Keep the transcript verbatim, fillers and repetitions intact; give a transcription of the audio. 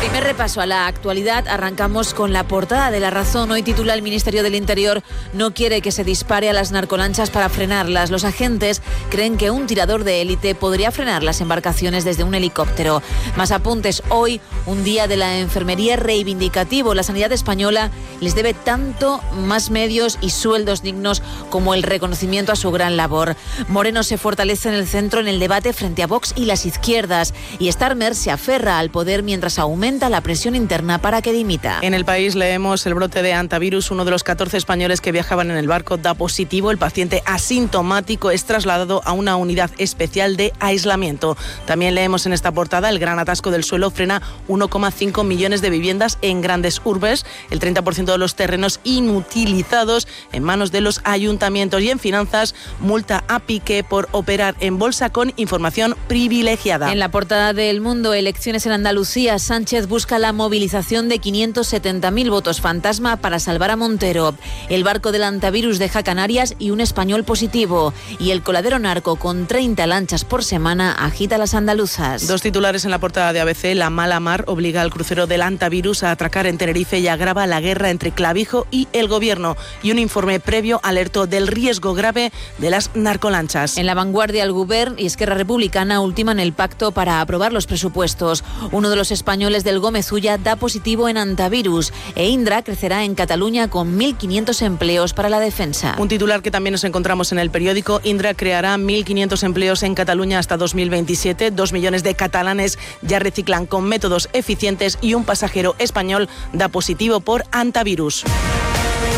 Primer repaso a la actualidad. Arrancamos con la portada de La Razón. Hoy titula: el Ministerio del Interior no quiere que se dispare a las narcolanchas para frenarlas. Los agentes creen que un tirador de élite podría frenar las embarcaciones desde un helicóptero. Más apuntes. Hoy, un día de la enfermería reivindicativo. La sanidad española les debe tanto más medios y sueldos dignos como el reconocimiento a su gran labor. Moreno se fortalece en el centro en el debate frente a Vox y las izquierdas. Y Starmer se aferra al poder mientras aumenta la presión interna para que dimita. En El País leemos: el brote de hantavirus. Uno de los catorce españoles que viajaban en el barco da positivo. El paciente asintomático es trasladado a una unidad especial de aislamiento. También leemos en esta portada: el gran atasco del suelo frena uno coma cinco millones de viviendas en grandes urbes. El treinta por ciento de los terrenos inutilizados en manos de los ayuntamientos. Y en finanzas, multa a Piqué por operar en bolsa con información privilegiada. En la portada del Mundo, elecciones en Andalucía. Sánchez busca la movilización de quinientos setenta mil votos fantasma para salvar a Montero. El barco del hantavirus deja Canarias y un español positivo. Y el coladero narco, con treinta lanchas por semana, agita las andaluzas. Dos titulares en la portada de A B C. La mala mar obliga al crucero del hantavirus a atracar en Tenerife y agrava la guerra entre Clavijo y el gobierno. Y un informe previo alertó del riesgo grave de las narcolanchas. En La Vanguardia, el Govern y Esquerra Republicana ultiman el pacto para aprobar los presupuestos. Uno de los españoles del Gómez Ulla da positivo en hantavirus e Indra crecerá en Cataluña con mil quinientos empleos para la defensa. Un titular que también nos encontramos en El Periódico: Indra creará mil quinientos empleos en Cataluña hasta dos mil veintisiete. Dos millones de catalanes ya reciclan con métodos eficientes y un pasajero español da positivo por hantavirus.